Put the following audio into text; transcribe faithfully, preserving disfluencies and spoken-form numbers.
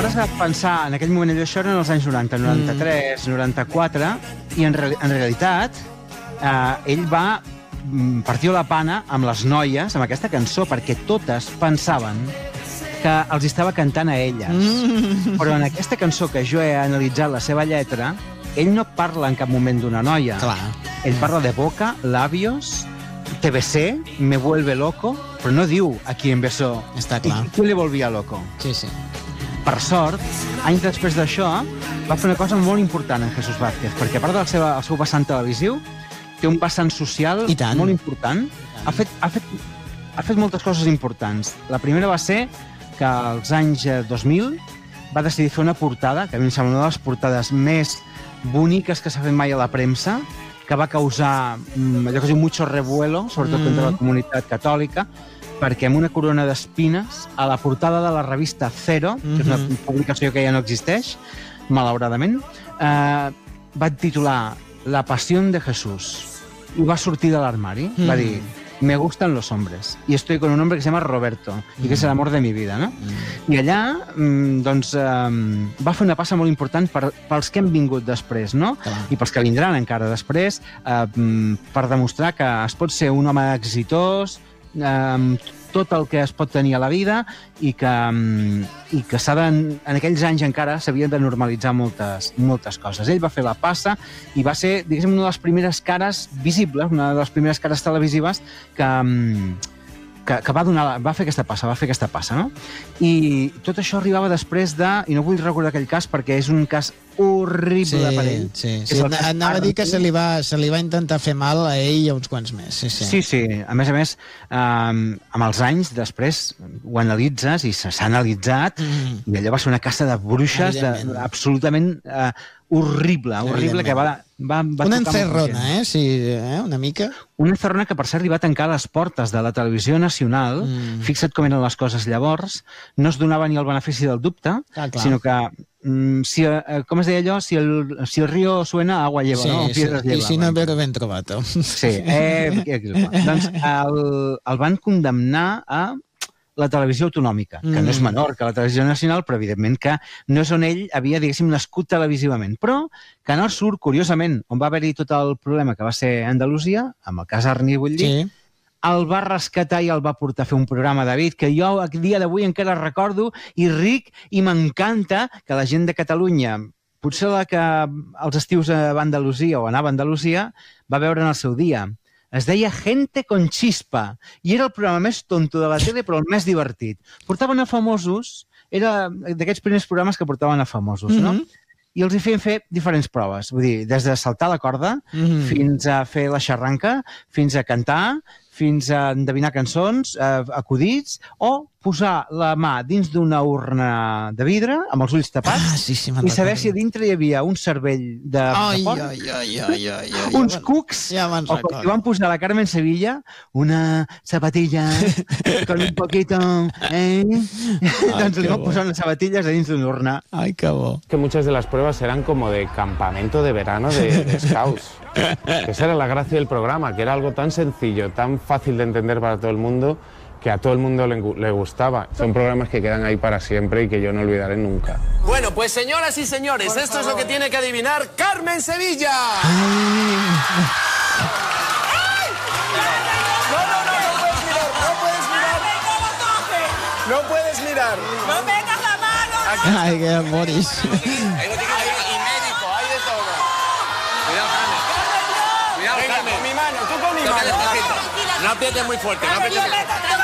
vas a pensar, en aquell moment, allò, això eren els anys noranta, noranta-tres, mm. noranta-quatre, i en, re en realitat eh, ell va partir la pana amb les noies, amb aquesta cançó, perquè totes pensaven que els estava cantant a elles. Mm. Però en aquesta cançó que jo he analitzat la seva lletra, ell no parla en cap moment d'una noia. Clar. Ell parla de boca, labios, T B C, me vuelve loco, però no diu a qui em besó. Està clar. I qui le volvia loco. Sí, sí. Per sort, anys després d'això, va fer una cosa molt important en Jesús Vázquez, perquè a part del seu, el seu vessant televisiu, té un vessant social molt important. Ha fet, ha, fet, ha fet moltes coses importants. La primera va ser que als anys dos mil va decidir fer una portada, que a mi em sembla una de les portades més boniques que s'ha fet mai a la premsa, que va causar allò que es diu mucho revuelo, sobretot mm. entre la comunitat catòlica, perquè amb una corona d'espines, a la portada de la revista Cero, mm-hmm. que és una publicació que ja no existeix, malauradament, eh, va titular La pasión de Jesús. I va sortir de l'armari. Mm. Va dir, me gustan los hombres. Y estoy con un hombre que se llama Roberto, mm. y que és l'amor de mi vida, no? Mm. I allà, doncs, eh, va fer una passa molt important per, pels que han vingut després, no? Clar. I pels que vindran encara després, eh, per demostrar que es pot ser un home exitós, amb tot el que es pot tenir a la vida i que, i que s'ha de, en aquells anys encara s'havien de normalitzar moltes, moltes coses. Ell va fer la passa i va ser, diguéssim, una de les primeres cares visibles, una de les primeres cares televisives que, que, que va, donar, va fer aquesta passa, va fer aquesta passa, no? I tot això arribava després de, i no vull recordar aquell cas perquè és un cas horrible sí, per ell. Sí, sí. Anava a dir que se li, va, se li va intentar fer mal a ell i a uns quants més. Sí, sí. Sí, sí. A més a més, eh, amb els anys, després ho analitzes i s'ha analitzat, mm. i allò va ser una caça de bruixes de, absolutament eh, horrible, horrible, que va... va, va una encerrona, eh? Sí, eh? Una mica. Una encerrona que, per cert, li va tancar les portes de la televisió nacional. Mm. Fixa't com eren les coses llavors. No es donava ni el benefici del dubte, ah, sinó que Mm, si, eh, com es deia allò? Si el, si el río suena, agua lleva, sí, no? Sí, i si no, però ben trobat. Sí, eh, doncs el, el van condemnar a la televisió autonòmica, que mm. no és menor que la televisió nacional, però evidentment que no és on ell havia, diguéssim, nascut televisivament. Però Canal Sur, curiosament, on va haver-hi tot el problema que va ser Andalusia, amb el cas Arni, vull dir, sí. el va rescatar i el va portar a fer un programa, David, que jo a dia d'avui encara recordo i ric, i m'encanta que la gent de Catalunya, potser la que als estius va a Andalusia o anava a Andalusia, va veure en el seu dia. Es deia Gente con Chispa, i era el programa més tonto de la tele, però el més divertit. Portaven a famosos, era d'aquests primers programes que portaven a famosos, mm-hmm. no? I els hi feien fer diferents proves, vull dir, des de saltar la corda, mm-hmm. fins a fer la xarranca, fins a cantar, fins a endevinar cançons, eh, acudits, o posar la mà dins d'una urna de vidre, amb els ulls tapats, ah, sí, sí, i saber si a dintre hi havia un cervell de, ai, de porc, ai, ai, ai, ai, ai, uns ja cucs, ja o com que van posar a la Carmen Sevilla, una zapatilla con un poquito... Eh? Doncs li van posar unes zapatillas a dins d'una urna. Ai, que bo. Que muchas de las pruebas eran como de campamento de verano de, de scouts. Esa era la gracia del programa, que era algo tan sencillo, tan fácil de entender para todo el mundo, que a todo el mundo le, le gustaba. Son programas que quedan ahí para siempre y que yo no olvidaré nunca. Bueno, pues señoras y señores, Por esto favor. es lo que tiene que adivinar Carmen Sevilla. Ay. No, no, no, no puedes mirar, no puedes mirar. No puedes mirar. No metas la mano. No. Ay, qué Boris. Ahí lo tienes, y médico, hay de todo. Cuidado, Carmen. Cuidado, Carmen. Con mi mano, tú con mi mano. No aprietes muy fuerte, no aprietes.